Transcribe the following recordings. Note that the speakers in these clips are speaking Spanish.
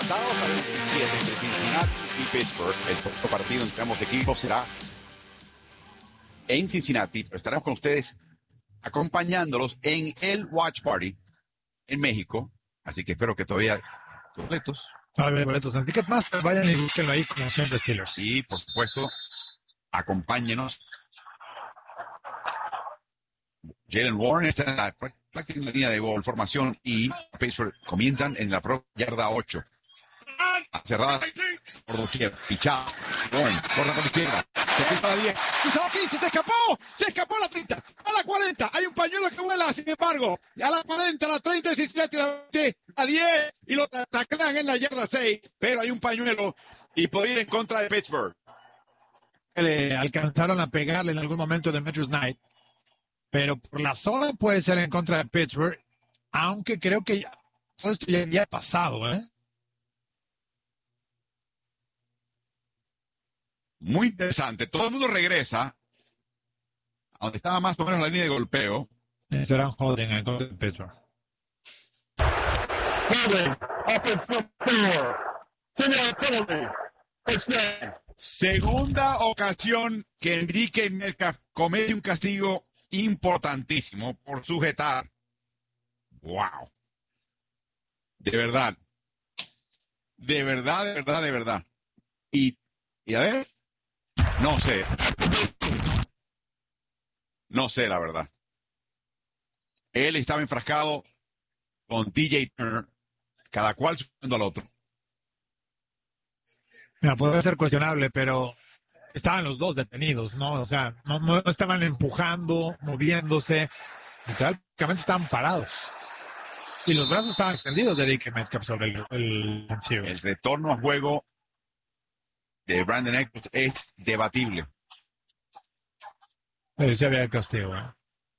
empatados a 27 entre Cincinnati y Pittsburgh. El próximo partido entre ambos equipos será en Cincinnati, pero estaremos con ustedes acompañándolos en el Watch Party en México. Así que espero que todavía completos. Boletos en Ticketmaster, vayan y búsquenlo ahí como siempre, Steelers. Y por supuesto, acompáñenos. Jaylen Warren está en la práctica línea de gol, formación, y Pittsburgh comienzan en la propia yarda 8. Cerradas por doquier. Pichado. Warren corta por la izquierda. Se pisa a la 10. Cruza la 15. Se escapó a la 30. A la 40. Hay un pañuelo que vuela, sin embargo. A la 40, a la 30, 17, a la 20, a 10. Y lo taclean en la yarda 6. Pero hay un pañuelo y puede ir en contra de Pittsburgh. Le alcanzaron a pegarle en algún momento de Metro Knight. Pero por la zona puede ser en contra de Pittsburgh. Aunque creo que todo esto ya había pasado, ¿eh? Muy interesante. Todo el mundo regresa a donde estaba más o menos la línea de golpeo. Será un holding en contra de Pittsburgh. Segunda ocasión que Enrique Metcalf comete un castigo importantísimo por sujetar. ¡Wow! De verdad. De verdad, de verdad, de verdad. Y a ver, no sé. No sé, la verdad. Él estaba enfrascado con TJ Turner, cada cual subiendo al otro. Mira, puede ser cuestionable, pero estaban los dos detenidos, ¿no? O sea, no estaban empujando, moviéndose. Literalmente estaban parados. Y los brazos estaban extendidos de Eric Metcalf sobre el vencido. El retorno a juego de Brandon Edwards es debatible. Pero sí había castigo, ¿eh?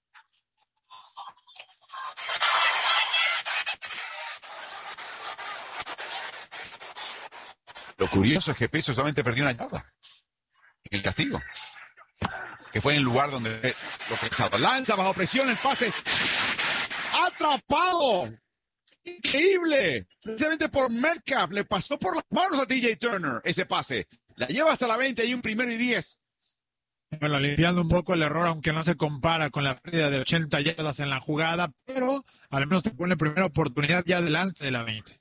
Lo curioso es que Pittsburgh solamente perdió una yarda en el castigo, que fue en el lugar donde lo pensaba. Lanza bajo presión el pase. ¡Atrapado! ¡Increíble! Precisamente por Metcalf. Le pasó por las manos a TJ Turner ese pase. La lleva hasta la 20 y un 1º y 10. Bueno, limpiando un poco el error, aunque no se compara con la pérdida de 80 yardas en la jugada, pero al menos te pone primera oportunidad ya delante de la 20.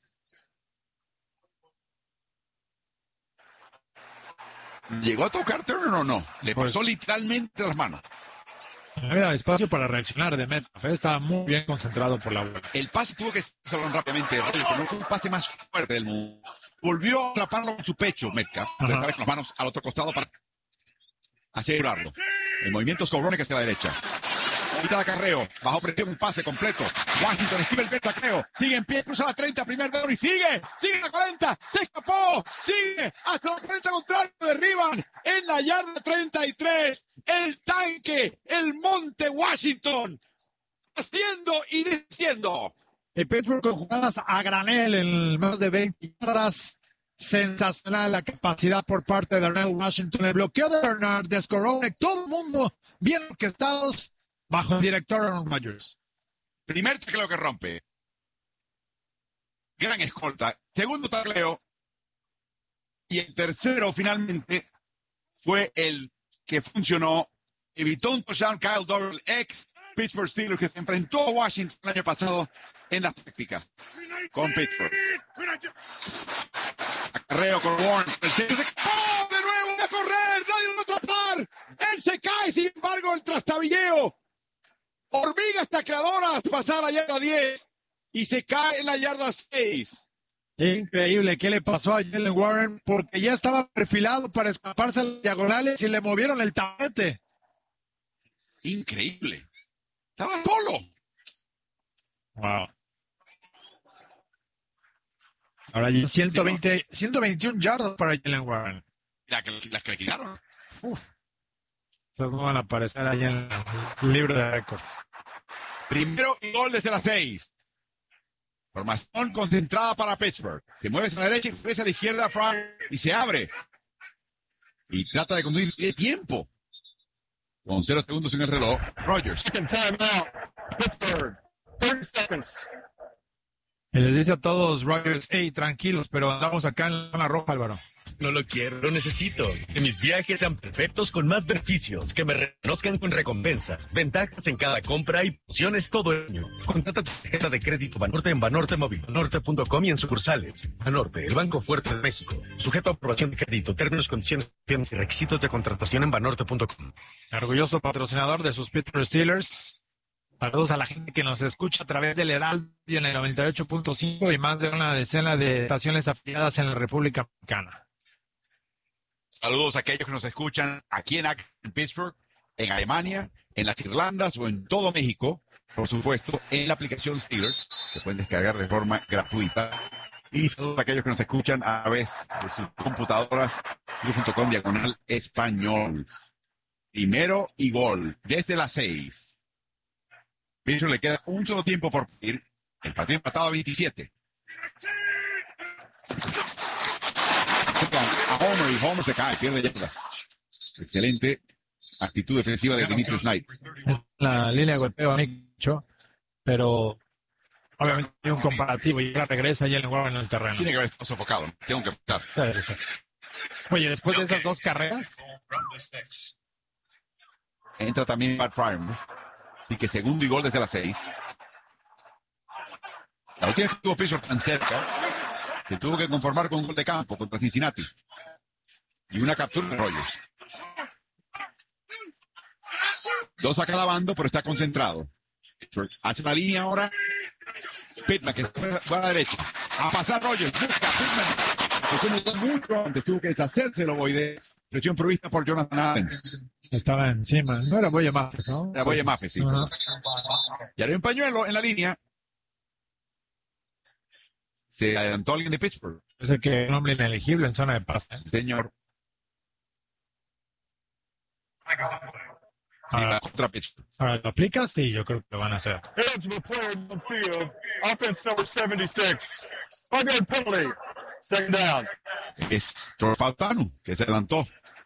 ¿Llegó a tocar Turner o no? Le pasó literalmente las manos. No había espacio para reaccionar de Metcalf. Estaba muy bien concentrado por la bola. El pase tuvo que salvar rápidamente, pero no fue el pase más fuerte del mundo. Volvió a atraparlo con su pecho, Metcalf, pero esta vez con las manos al otro costado para asegurarlo. El movimiento es Cobrones hacia la derecha. Quita el acarreo, bajo presión, un pase completo. Washington esquiva el tacleo, sigue en pie, cruza la 30, primer down y sigue la 40, se escapó, sigue hasta la 40 contrario, derriban en la yarda 33, el tanque, el monte Washington, haciendo y diciendo. El Pittsburgh con jugadas a granel en más de 20 yardas. Sensacional la capacidad por parte de Darnell Washington. El bloqueo de Bernard, de Skowronek, todo el mundo bien orquestados bajo el director Aaron Rodgers. Primer tacleo que rompe. Gran escolta. Segundo tacleo. Y el tercero finalmente fue el que funcionó. Evitó un touchdown Kyle Dorrell, ex Pittsburgh Steelers, que se enfrentó a Washington el año pasado en las prácticas con Pittsburgh. Acarreo con Warren. ¡Oh, de nuevo a correr! ¡Nadie lo va a atrapar! Él se cae, sin embargo, el trastabilleo. Hormigas tacleadoras pasar a la yarda 10 y se cae en la yarda 6. Increíble qué le pasó a Jaylen Warren, porque ya estaba perfilado para escaparse a las diagonales y le movieron el tapete. Increíble. Estaba solo. Wow. Ahora ya 121 yardas para Jaylen Warren. Las que le quitaron. Esas no van a aparecer ahí en el libro de récords. Primero y gol desde las 6. Formación concentrada para Pittsburgh. Se mueve hacia la derecha y regresa a la izquierda Fry y se abre. Y trata de conducir de tiempo. Con 0 segundos en el reloj, Rodgers. Second time out. Pittsburgh. 30 seconds. Y les dice a todos, Rogers, hey, tranquilos, pero andamos acá en la zona roja, Álvaro. No lo quiero, lo necesito. Que mis viajes sean perfectos con más beneficios, que me reconozcan con recompensas, ventajas en cada compra y opciones todo el año. Contrata tu tarjeta de crédito Banorte en Banorte Móvil, banorte.com y en sucursales. Banorte, el banco fuerte de México. Sujeto a aprobación de crédito, términos, condiciones y requisitos de contratación en banorte.com. Orgulloso patrocinador de sus Pittsburgh Steelers. Saludos a la gente que nos escucha a través del Heraldo en el 98.5 y más de una decena de estaciones afiliadas en la República Mexicana. Saludos a aquellos que nos escuchan aquí en Pittsburgh, en Alemania, en las Irlandas o en todo México, por supuesto, en la aplicación Steelers, que pueden descargar de forma gratuita. Y saludos a aquellos que nos escuchan a través de sus computadoras, steelers.com/español. Primero y gol, desde las 6. Pittsburgh le queda un solo tiempo por pedir. El partido empatado a 27. A Homer y Homer se cae, pierde yardas. Excelente actitud defensiva de Demetrius Knight. La línea de golpeo han hecho, pero obviamente hay un comparativo y ya regresa y el juego en el terreno. Tiene que haber estado sofocado, ¿no? Tengo que estar. Sí. Oye, después de esas dos carreras, entra también Pat Frymouth. Así que segundo y gol desde las 6. La última vez que tuvo Pittsburgh tan cerca, se tuvo que conformar con un gol de campo contra Cincinnati. Y una captura de Rogers. 2 a cada bando, pero está concentrado. Hace la línea ahora. Pittman, que va a la derecha. A pasar Rogers. Busca Pittman. Mucho antes tuvo que deshacerse el ovoide. Presión provista por Jonathan Allen. Estaba encima. No era Boye Mafe, ¿no? Era Boye Mafe, sí. Y había un pañuelo en la línea. Se adelantó alguien de Pittsburgh. Es el que es un hombre inelegible en zona de pase. Señor. Ahora, Contra Pittsburgh. ahora, ¿lo aplicas? Sí, yo creo que lo van a hacer. Eligible player downfield. Offense number 76. 5-yard penalty. Second down. Es Torfaltano, que se adelantó.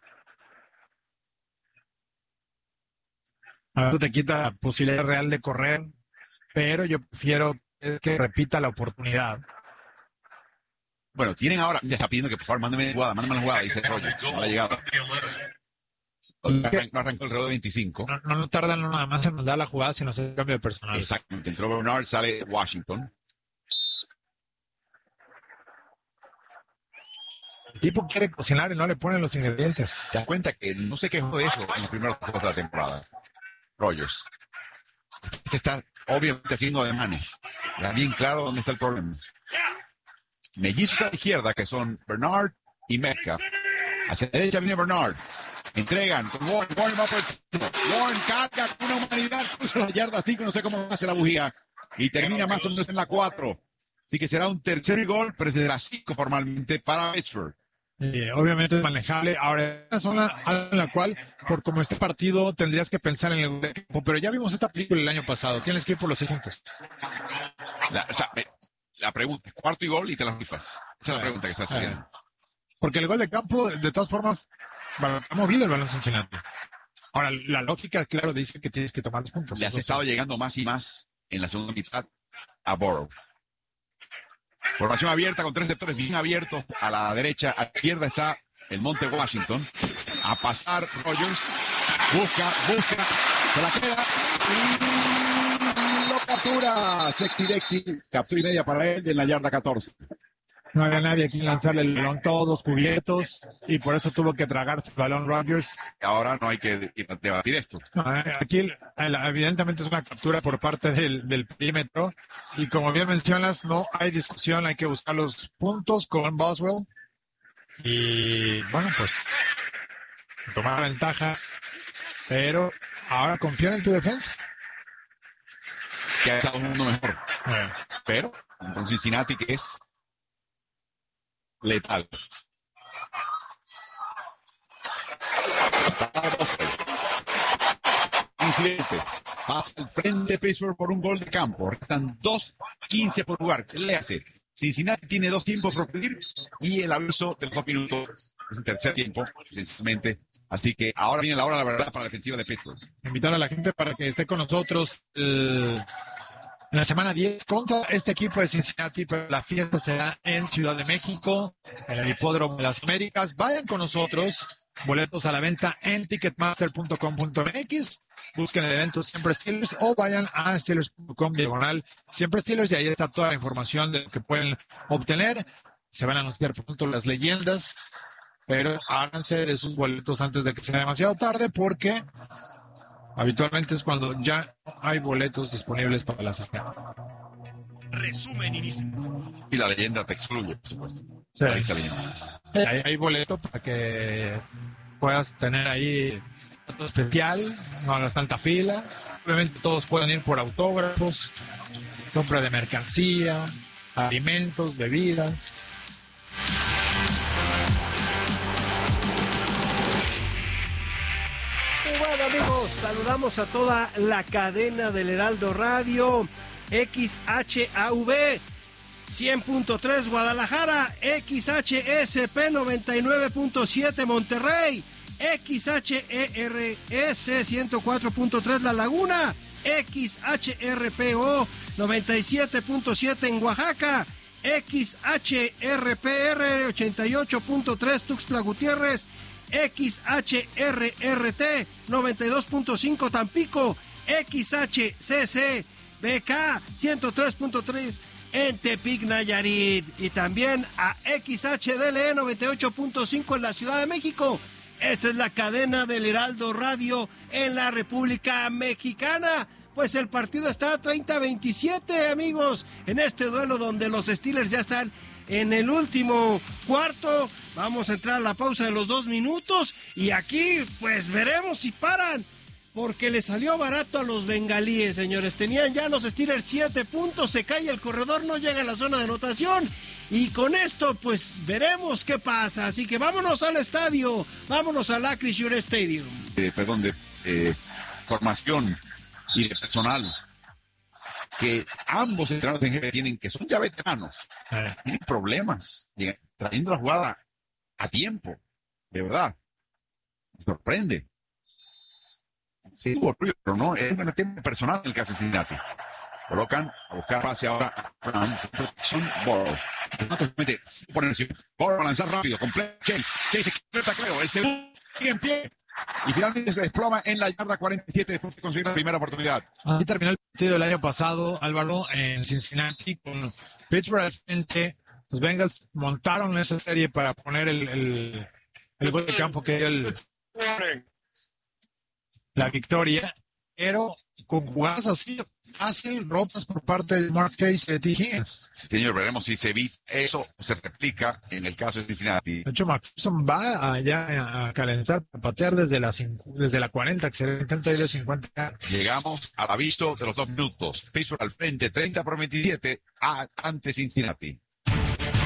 Esto te quita la posibilidad real de correr, pero yo prefiero que repita la oportunidad. Bueno, tienen ahora, ya está pidiendo que por favor mándame la jugada, dice Roger, no ha llegado. No arrancó el reloj de 25. No tardan nada más en mandar la jugada, sino hacer cambio de personal. Exactamente, entró Bernard, sale Washington. El tipo quiere cocinar y no le ponen los ingredientes. Te das cuenta que no se quejó de eso en los primeros juegos de la temporada. Rogers. Se está obviamente haciendo ademanes. Ya bien claro dónde está el problema. Mellizos a la izquierda, que son Bernard y Metcalf. Hacia la derecha viene Bernard. Entregan con Warren. Warren va por el centro. Warren carga con una humanidad. Cruza la yarda 5, no sé cómo hace la bujía. Y termina más o menos en la 4. Así que será un tercer gol, pero será 5 formalmente para Pittsburgh. Obviamente es manejable. Ahora, es una zona en la cual, por como este partido, tendrías que pensar en el gol de campo. Pero ya vimos esta película el año pasado. Tienes que ir por los 6 puntos. La pregunta es cuarto y gol y te la rifas. Esa es la pregunta que estás haciendo. Porque el gol de campo, de todas formas, ha movido el balón Cincinnati. Ahora, la lógica, claro, dice que tienes que tomar los puntos. Le has estado llegando más y más en la segunda mitad a Burrow. Formación abierta con 3 receptores bien abiertos. A la derecha, a la izquierda está el Monte Washington. A pasar Rogers. Busca. Se la queda. Y lo captura. Sexy Dexy. Captura y media para él en la yarda 14. No había nadie a quien lanzarle el balón, todos cubiertos, y por eso tuvo que tragarse el balón Rodgers. Ahora no hay que debatir esto. Aquí evidentemente es una captura por parte del perímetro, y como bien mencionas, no hay discusión, hay que buscar los puntos con Boswell. Y bueno, pues tomar ventaja, pero ahora confía en tu defensa. Que ha estado un mundo mejor. Pero, entonces Cincinnati, que es letal. Incidentes. Pasa al frente Pittsburgh por un gol de campo. Restan 2:15 por jugar. ¿Qué le hace? Cincinnati tiene 2 tiempos por pedir y el aviso de los 2 minutos es el tercer tiempo, sencillamente. Así que ahora viene la hora, la verdad, para la defensiva de Pittsburgh. Invitar a la gente para que esté con nosotros en la semana 10 contra este equipo de Cincinnati, pero la fiesta será en Ciudad de México, en el Hipódromo de las Américas. Vayan con nosotros, boletos a la venta en ticketmaster.com.mx, busquen el evento Siempre Steelers o vayan a steelers.com/Siempre Steelers y ahí está toda la información de lo que pueden obtener. Se van a anunciar pronto las leyendas, pero háganse de sus boletos antes de que sea demasiado tarde porque habitualmente es cuando ya hay boletos disponibles para la fiesta. Resumen inicio. Y la leyenda te excluye, por supuesto. Sí. La lista de leyendas. Hay boleto para que puedas tener ahí trato especial, no hagas tanta fila. Obviamente todos pueden ir por autógrafos, compra de mercancía, alimentos, bebidas. Y bueno, amigos, saludamos a toda la cadena del Heraldo Radio, XHAV 100.3 Guadalajara, XHSP 99.7 Monterrey, XHERS 104.3 La Laguna, XHRPO 97.7 en Oaxaca, XHRPR 88.3 Tuxtla Gutiérrez, XHRRT 92.5 Tampico, XHCC BK 103.3 en Tepic, Nayarit, y también a XHDLE 98.5 en la Ciudad de México. Esta es la cadena del Heraldo Radio en la República Mexicana. Pues el partido está 30-27, amigos, en este duelo donde los Steelers ya están en el último cuarto. Vamos a entrar a la pausa de los 2 minutos y aquí pues veremos si paran, porque le salió barato a los bengalíes, señores. Tenían ya los Steelers 7 puntos, se cae el corredor, no llega a la zona de anotación. Y con esto, pues, veremos qué pasa. Así que vámonos al estadio, vámonos al Acrisure Stadium. De formación y de personal que ambos entrenadores en jefe tienen, que son ya veteranos, tienen problemas trayendo la jugada a tiempo. De verdad. Me sorprende. Sí, hubo ruido, pero no, es un tema personal en el caso de Cincinnati. Colocan a buscar pase ahora son Burrow. Burrow a lanzar rápido, completo Chase. Chase se creo, el segundo sigue en pie. Y finalmente se desploma en la yarda 47 después de conseguir la primera oportunidad. Así terminó el partido del año pasado, Álvaro, en Cincinnati, con Pittsburgh al frente. Los Bengals montaron esa serie para poner el gol de campo que era la victoria, pero con jugadas así fácil, rotas por parte de Mark Case y de T. Higgins. Sí, señor, veremos si se evita eso o se replica en el caso de Cincinnati. De hecho, McPherson va allá a calentar, a patear desde la 40, que sería el intento de 50. Llegamos al aviso de los 2 minutos. Pittsburgh al frente, 30-27 ante Cincinnati.